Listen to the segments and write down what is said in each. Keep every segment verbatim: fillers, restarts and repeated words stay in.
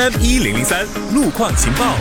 M 一零零三路况情报。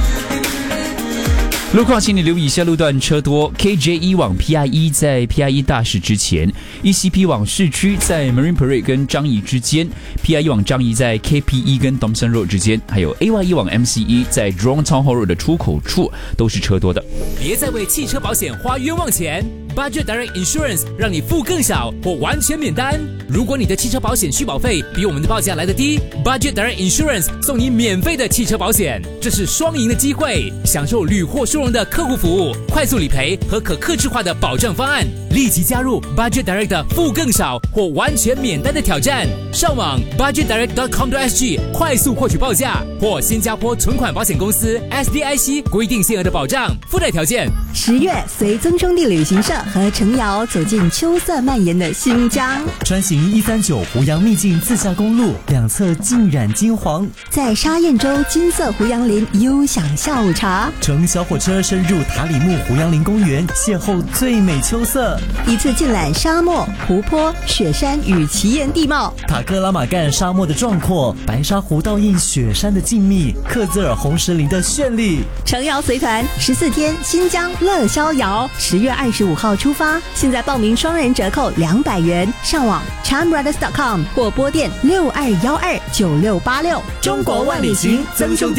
路况，请你留意以下路段车多 ：K J 一往 P I 一在 P I 一大市之前 ；E C P 往市区在 Marine Parade 跟樟宜之间 ；P I 一往樟宜在 K P 一跟 Thomson Road 之间，还有 A Y 一往 M C 一在 Jurong Town Hall Road 的出口处都是车多的。 别再为汽车保险花冤枉钱。Budget Direct Insurance 让你付更少或完全免单。如果你的汽车保险续保费比我们的报价来得低， Budget Direct Insurance 送你免费的汽车保险，这是双赢的机会，享受屡获殊荣的客户服务、快速理赔和可客制化的保障方案。立即加入 Budget Direct 的付更少或完全免单的挑战，上网 budget direct dot com dot s g 快速获取报价，或新加坡存款保险公司 S D I C 规定限额的保障附带条件。 十月，随曾兄弟旅行社和陈瑶走进秋色蔓延的新疆， 专行一三九湖阳秘境自驾公路，两侧浸染金黄， 在沙燕洲金色胡杨林悠享下午茶， 乘小火车深入塔里木胡杨林公园，邂逅最美秋色， 一次尽览沙漠、湖泊、雪山与奇岩地貌， 塔克拉玛干沙漠的壮阔，白沙湖倒映雪山的静谧，克孜尔红石林的绚丽。 程瑶随团十四天新疆乐逍遥，十月二十五号出发，现在报名双人折扣两百元，上网 cham brothers dot com 或拨电六二一二九六八六。 中国万里行，曾兄弟。